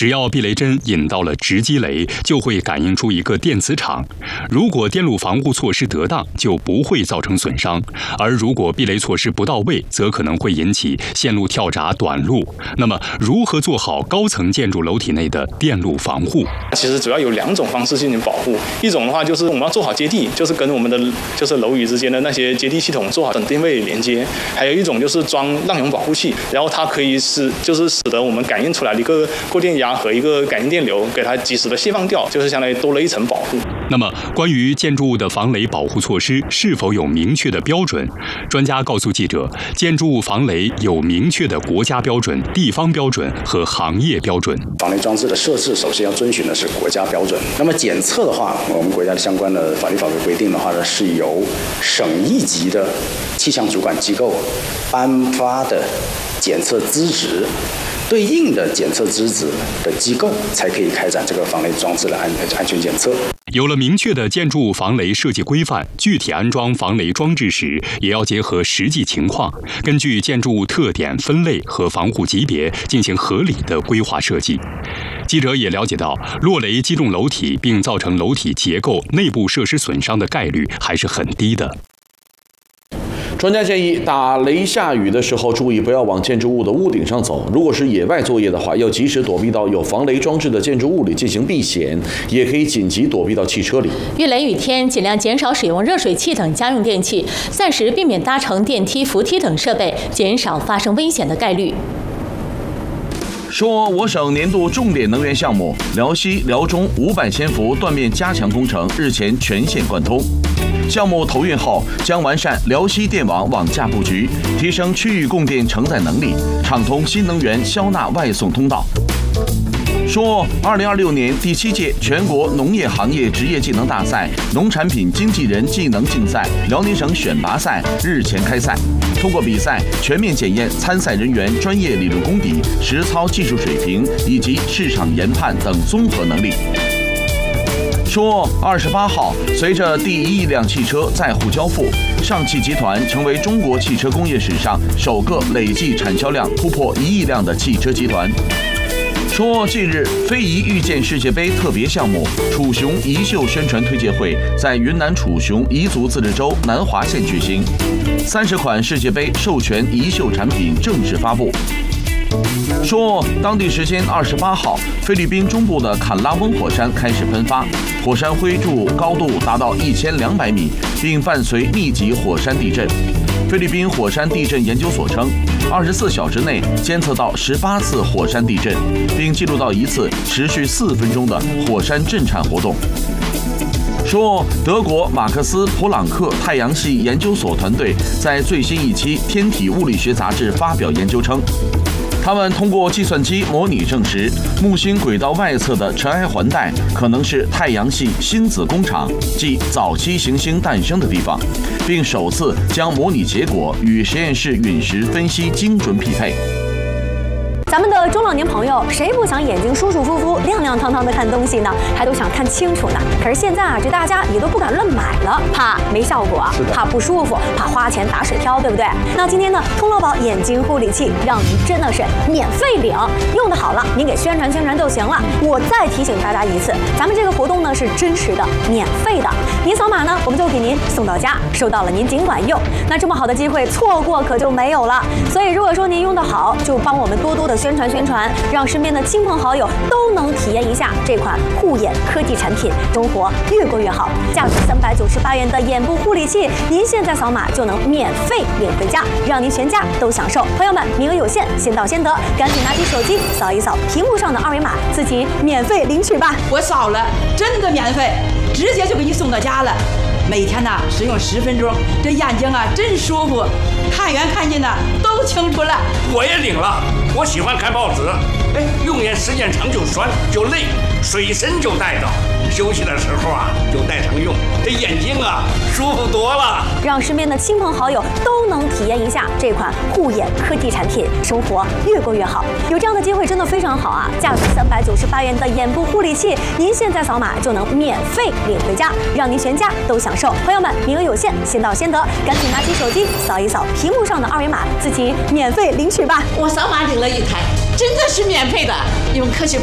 只要避雷针引到了直击雷，就会感应出一个电磁场。如果电路防护措施得当，就不会造成损伤；而如果避雷措施不到位，则可能会引起线路跳闸短路。那么，如何做好高层建筑楼体内的电路防护？ 其实主要有2种方式进行保护。一种的话就是我们要做好接地，就是跟我们的楼宇之间的那些接地系统做好等定位连接。还有一种就是装浪涌保护器，然后它可以使得我们感应出来的一个过电压和一个感应电流，给它及时的释放掉，就是相当于多了一层保护。 那么，关于建筑物的防雷保护措施是否有明确的标准？专家告诉记者，建筑物防雷有明确的国家标准、地方标准和行业标准。 防雷装置的设置，首先要遵循的是国家标准。那么检测的话，我们国家的相关的法律法规规定的话呢，是由省一级的气象主管机构颁发的检测资质。对应的检测资质的机构才可以开展这个防雷装置的安全检测。 有了明确的建筑物防雷设计规范，具体安装防雷装置时，也要结合实际情况，根据建筑物特点分类和防护级别进行合理的规划设计。记者也了解到，落雷击中楼体并造成楼体结构内部设施损伤的概率还是很低的。 专家建议，打雷下雨的时候，注意不要往建筑物的屋顶上走。如果是野外作业的话，要及时躲避到有防雷装置的建筑物里进行避险，也可以紧急躲避到汽车里。 遇雷雨天，尽量减少使用热水器等家用电器，暂时避免搭乘电梯、扶梯等设备，减少发生危险的概率。 说我省年度重点能源项目辽西、辽中500千伏断面加强工程日前全线贯通。项目投运后，将完善辽西电网网架布局，提升区域供电承载能力，畅通新能源销纳外送通道。说2026年第7届全国农业行业职业技能大赛农产品经纪人技能竞赛辽宁省选拔赛日前开赛，通过比赛全面检验参赛人员专业理论功底、实操技术水平以及市场研判等综合能力。说28号，随着第1亿辆汽车在沪交付，上汽集团成为中国汽车工业史上首个累计产销量突破1亿辆的汽车集团。说近日，非遗遇见世界杯特别项目楚雄彝绣宣传推介会在云南楚雄彝族自治州南华县举行，30款世界杯授权彝绣产品正式发布。说当地时间28号，菲律宾中部的坎拉翁火山开始喷发，火山灰柱高度达到1200米，并伴随密集火山地震。菲律宾火山地震研究所称，24小时内监测到18次火山地震，并记录到1次持续4分钟的火山震颤活动。说德国马克思普朗克太阳系研究所团队在最新一期《天体物理学杂志》发表研究称，他们通过计算机模拟证实，木星轨道外侧的尘埃环带可能是太阳系星子工厂，即早期行星诞生的地方，并首次将模拟结果与实验室陨石分析精准匹配。 咱们的中老年朋友，谁不想眼睛舒舒服服、亮亮堂堂的看东西呢？还都想看清楚呢。可是现在啊，这大家也都不敢乱买了，怕没效果，怕不舒服，怕花钱打水漂，对不对？那今天呢，通乐宝眼睛护理器让您真的是免费领，用的好了，您给宣传宣传就行了。我再提醒大家一次，咱们这个活动呢是真实的、免费的，您扫码呢，我们就给您送到家，收到了您尽管用。那这么好的机会，错过可就没有了。所以如果说您用得好，就帮我们多多的宣传，让身边的亲朋好友都能体验一下这款护眼科技产品，生活越过越好。价值398元的眼部护理器，您现在扫码就能免费领回家，让您全家都享受。朋友们，名额有限，先到先得，赶紧拿起手机扫一扫屏幕上的2维码，自己免费领取吧。 我扫了，真的免费，直接就给你送到家了。每天呢使用10分钟，这眼睛啊真舒服，看远看近呢都清楚了。 我也领了，我喜欢看报纸，用眼时间长就酸就累，随身就带着，休息的时候啊就带上用，这眼睛啊舒服多了。 让身边的亲朋好友都能体验一下这款护眼科技产品，生活越过越好。有这样的机会真的非常好啊！价值398元的眼部护理器，您现在扫码就能免费领回家，让您全家都享受。朋友们，名额有限，先到先得，赶紧拿起手机扫一扫屏幕上的2维码，自己免费领取吧。 我扫码领了1台，真的是免费的，用科技